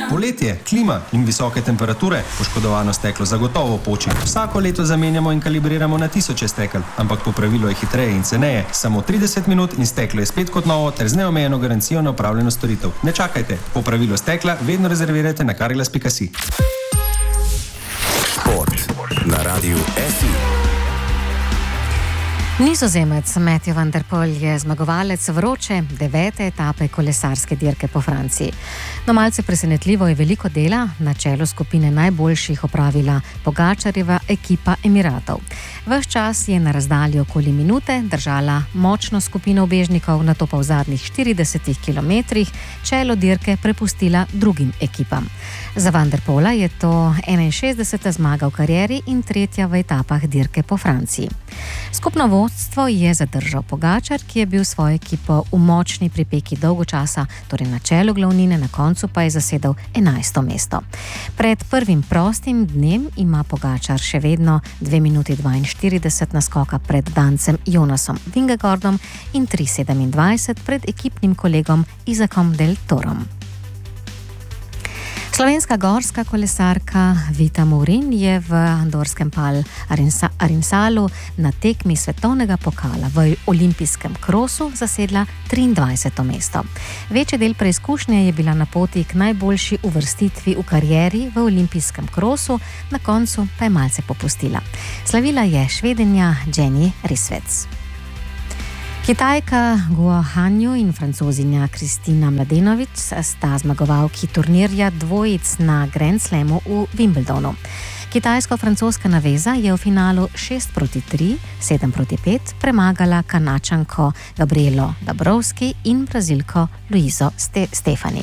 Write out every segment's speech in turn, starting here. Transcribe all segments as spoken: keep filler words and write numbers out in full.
Poletje, klima in visoke temperature. Poškodovano steklo zagotovo poči. Vsako leto zamenjamo in kalibriramo na tisoče stekel, ampak po pravilu je hitreje in ceneje. Samo trideset minut in steklo je spet kot novo ter z neomejeno garancijo na opravljeno storitev. Ne čakajte, po pravilu stekla vedno rezervirajte na carglass pika si. Šport na Radiu F I. Nizozemec Mathieu van der Poel je zmagovalec vroče devete etape kolesarske dirke po Franciji. No, malce presenetljivo je veliko dela na čelu skupine najboljših opravila Pogačarjeva ekipa Emiratov. Ves čas je na razdalji okoli minute držala močno skupino ubežnikov, nato pa v zadnjih štiridesetih kilometrih čelo dirke prepustila drugim ekipam. Za van der Poela je to enainšestdeseta zmaga v karieri in tretja v etapah dirke po Franciji. Skupno vodstvo je zadržal Pogačar, ki je bil svojo ekipo v močni pripeki dolgo časa, torej na čelu glavnine, na koncu pa je zasedel enajsto mesto. Pred prvim prostim dnem ima Pogačar še vedno dve minuti dvainštirideset naskoka pred dancem Jonasom Vingegaardom in tri sedemindvajset pred ekipnim kolegom Isakom Del Torom. Slovenska gorska kolesarka Vita Murin je v andorskem Pal Arinsalu na tekmi svetovnega pokala v olimpijskem krosu zasedla triindvajseto mesto. Večji del preizkušnje je bila na poti k najboljši uvrstitvi v karieri v olimpijskem krosu, na koncu pa je malce popustila. Slavila je Švedenja Jenny Rissveds. Kitajka Guo Hanyu in Francozinja Kristina Mladenovic sta zmagovalki turnirja dvojic na Grand Slamu v Wimbledonu. Kitajsko-francoska naveza je v finalu šest proti tri, sedem proti pet premagala Kanačanko Gabrielo Dabrowski in Brazilko Luizo Ste- Stefani.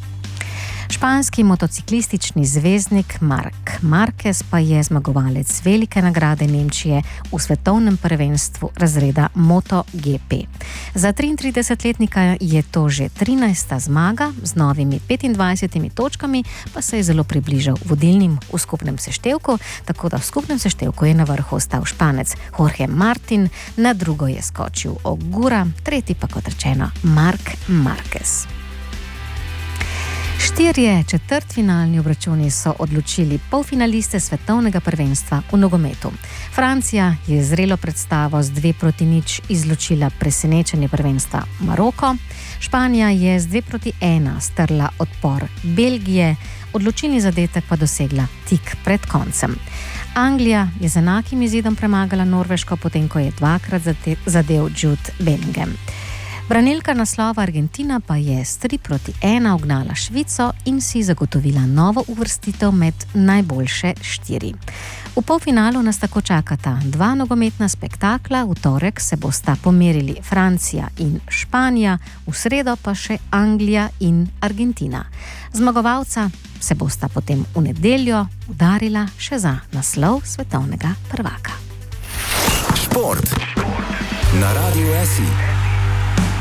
Španski motociklistični zvezdnik Marc Marquez pa je zmagovalec velike nagrade Nemčije v svetovnem prvenstvu razreda MotoGP. Za triintridesetletnika je to že trinajsta zmaga, z novimi petindvajsetimi točkami pa se je zelo približal vodilnim v skupnem seštevku, tako da v skupnem seštevku je na vrhu ostal Španec Jorge Martin, na drugo je skočil Ogura, tretji pa, kot rečeno, Marc Marquez. Štirje četrtfinalni obračuni so odločili polfinaliste svetovnega prvenstva v nogometu. Francija je zrelo predstavo z dve proti nič izločila presenečenje prvenstva Maroko. Španija je z dve proti ena strla odpor Belgije, odločilni zadetek pa dosegla tik pred koncem. Anglija je z enakim izidom premagala Norveško, potem ko je dvakrat zadel Jude Bellingham. Branilka naslova Argentina pa je s tri proti ena ugnala Švico in si zagotovila novo uvrstitev med najboljše štiri. V polfinalu nas tako čakata dva nogometna spektakla, v torek se bosta pomerili Francija in Španija, v sredo pa še Anglija in Argentina. Zmagovalca se bosta potem v nedeljo udarila še za naslov svetovnega prvaka. Šport na Radiu F I.